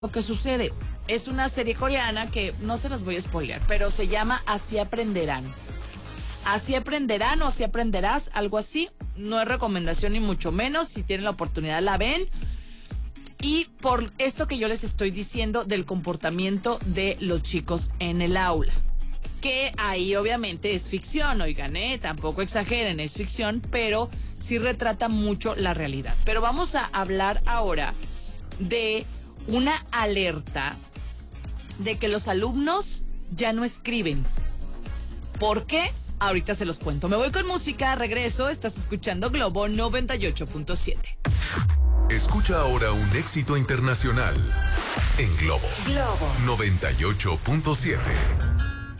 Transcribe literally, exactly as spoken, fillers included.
Lo que sucede es una serie coreana que no se las voy a spoilear, pero se llama Así Aprenderán. Así aprenderán o así aprenderás, algo así. No es recomendación ni mucho menos. Si tienen la oportunidad la ven. Y por esto que yo les estoy diciendo del comportamiento de los chicos en el aula. Que ahí obviamente es ficción, oigan, ¿eh? Tampoco exageren, es ficción, pero sí retrata mucho la realidad. Pero vamos a hablar ahora de una alerta de que los alumnos ya no escriben. ¿Por qué? Ahorita se los cuento. Me voy con música, regreso. Estás escuchando Globo noventa y ocho punto siete. Escucha ahora un éxito internacional en Globo, Globo. noventa y ocho punto siete.